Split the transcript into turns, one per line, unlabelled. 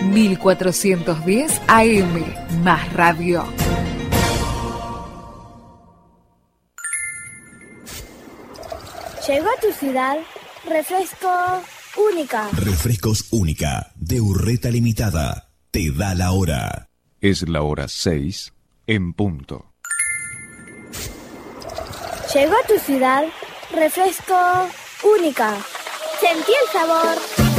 1410 AM, más radio.
Llegó a tu ciudad Refresco Única.
Refrescos Única, de Urreta Limitada. Te da la hora.
Es la hora 6 en punto.
Llegó a tu ciudad Refresco Única. Sentí el sabor.